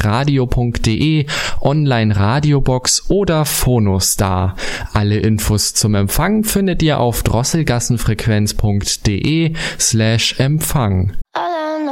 www.radio.de, Online-Radiobox oder Phonostar. Alle Infos zum Empfang findet ihr auf drosselgassenfrequenz.de/Empfang.